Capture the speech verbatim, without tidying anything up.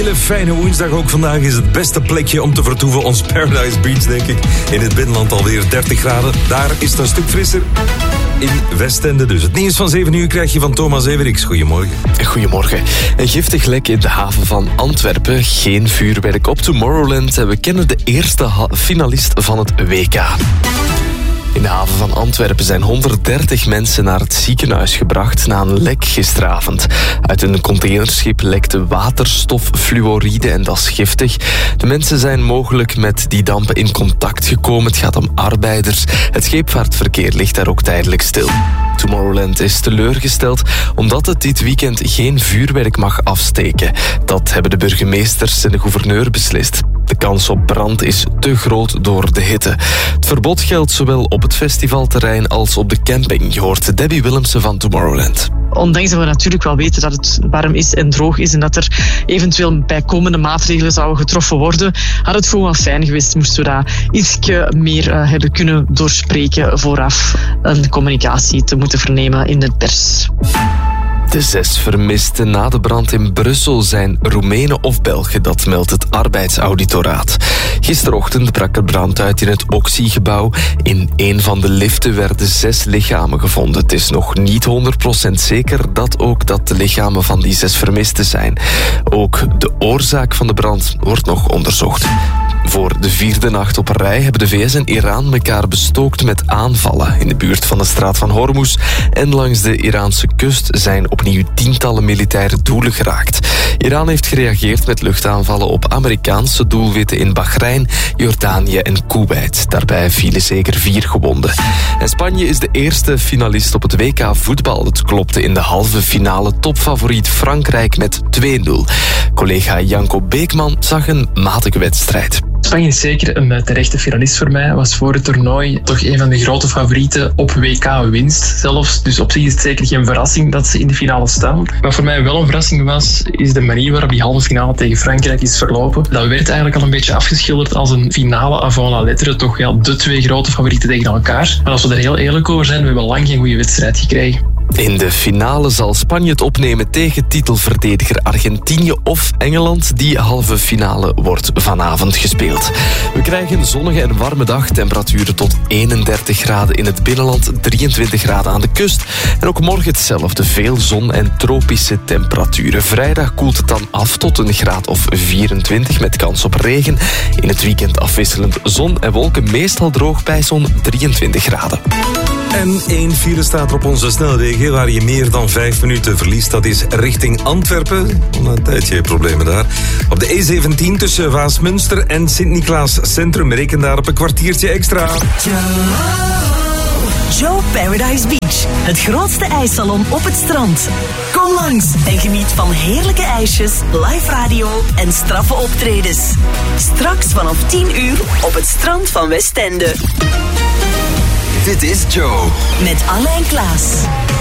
hele fijne woensdag. Ook vandaag is het beste plekje om te vertoeven ons Paradise Beach, denk ik. In het binnenland alweer dertig graden. Daar is het een stuk frisser. In Westende dus. Het nieuws van zeven uur krijg je van Thomas Everiks. Goedemorgen. Goedemorgen. Een giftig lek in de haven van Antwerpen. Geen vuurwerk op Tomorrowland. En we kennen de eerste ha- finalist van het W K. In de haven van Antwerpen zijn honderddertig mensen naar het ziekenhuis gebracht na een lek gisteravond. Uit een containerschip lekte waterstoffluoride en dat is giftig. De mensen zijn mogelijk met die dampen in contact gekomen. Het gaat om arbeiders. Het scheepvaartverkeer ligt daar ook tijdelijk stil. Tomorrowland is teleurgesteld omdat het dit weekend geen vuurwerk mag afsteken. Dat hebben de burgemeesters en de gouverneur beslist. De kans op brand is te groot door de hitte. Het verbod geldt zowel op het festivalterrein als op de camping. Je hoort Debbie Willemsen van Tomorrowland. Ondanks dat we natuurlijk wel weten dat het warm is en droog is en dat er eventueel bijkomende maatregelen zouden getroffen worden, had het gewoon wel fijn geweest moesten we dat iets meer uh, hebben kunnen doorspreken vooraf een communicatie te moeten vernemen in de pers. De zes vermisten na de brand in Brussel zijn Roemenen of Belgen, dat meldt het arbeidsauditoraat. Gisterochtend brak er brand uit in het Oxy-gebouw. In een van de liften werden zes lichamen gevonden. Het is nog niet honderd procent zeker dat ook dat de lichamen van die zes vermisten zijn. Ook de oorzaak van de brand wordt nog onderzocht. Voor de vierde nacht op een rij hebben de V S en Iran elkaar bestookt met aanvallen. In de buurt van de straat van Hormuz en langs de Iraanse kust zijn opnieuw tientallen militaire doelen geraakt. Iran heeft gereageerd met luchtaanvallen op Amerikaanse doelwitten in Bahrein, Jordanië en Kuwait. Daarbij vielen zeker vier gewonden. En Spanje is de eerste finalist op het W K voetbal. Het klopte in de halve finale topfavoriet Frankrijk met twee nul. Collega Janko Beekman zag een matige wedstrijd. Spanje is zeker een terechte finalist voor mij. Was voor het toernooi toch een van de grote favorieten op W K-winst zelfs. Dus op zich is het zeker geen verrassing dat ze in de finale staan. Wat voor mij wel een verrassing was, is de manier waarop die halve finale tegen Frankrijk is verlopen. Dat werd eigenlijk al een beetje afgeschilderd als een finale avant la lettre. Toch ja, de twee grote favorieten tegen elkaar. Maar als we er heel eerlijk over zijn, we hebben lang geen goede wedstrijd gekregen. In de finale zal Spanje het opnemen tegen titelverdediger Argentinië of Engeland. Die halve finale wordt vanavond gespeeld. We krijgen een zonnige en warme dag. Temperaturen tot eenendertig graden in het binnenland, drieëntwintig graden aan de kust. En ook morgen hetzelfde. Veel zon en tropische temperaturen. Vrijdag koelt het dan af tot een graad of vierentwintig met kans op regen. In het weekend afwisselend zon en wolken, meestal droog bij zo'n drieëntwintig graden. En één file staat er op onze snelwegen waar je meer dan vijf minuten verliest. Dat is richting Antwerpen. Al een tijdje problemen daar. Op de E zeventien tussen Waasmunster en Sint-Niklaas Centrum. Reken daar op een kwartiertje extra. Joe Paradise Beach, het grootste ijssalon op het strand. Kom langs en geniet van heerlijke ijsjes, live radio en straffe optredens. Straks vanaf tien uur op het strand van Westende. Dit is Joe. Met Anne en Klaas.